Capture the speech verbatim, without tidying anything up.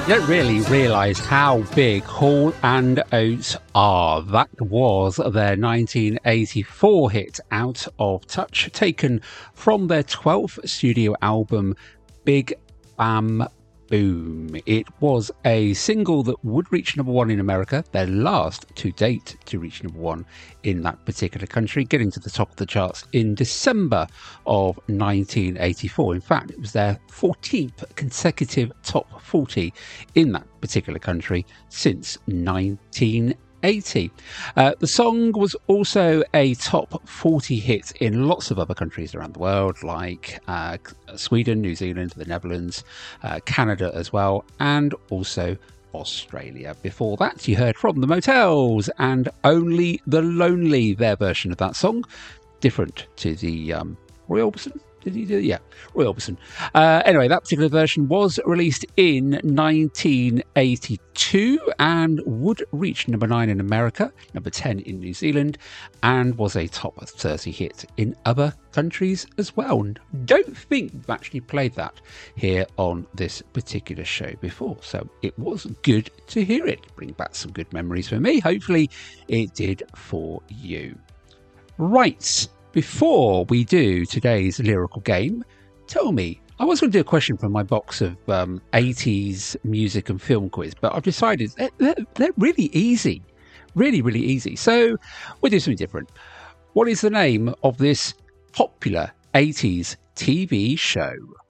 You don't really realise how big Hall and Oates are. That was their nineteen eighty-four hit, Out of Touch, taken from their twelfth studio album, Big Bam Boom. It was a single that would reach number one in America, their last to date to reach number one in that particular country, getting to the top of the charts in December of nineteen eighty-four. In fact, it was their fourteenth consecutive top forty in that particular country since nineteen eighty. Uh, the song was also a top forty hit in lots of other countries around the world, like uh, Sweden, New Zealand, the Netherlands, uh, Canada as well, and also Australia. Before that, you heard from the Motels and Only the Lonely, their version of that song, different to the um, Roy Orbison. Did he do? Yeah, Roy Orbison. Uh, anyway, that particular version was released in nineteen eighty-two and would reach number nine in America, number ten in New Zealand, and was a top thirty hit in other countries as well. And don't think we've actually played that here on this particular show before, so it was good to hear it. Bring back some good memories for me. Hopefully it did for you. Right. Before we do today's lyrical game, tell me, I was going to do a question from my box of um, eighties music and film quiz, but I've decided they're, they're, they're really easy. Really, really easy. So we'll do something different. What is the name of this popular eighties T V show?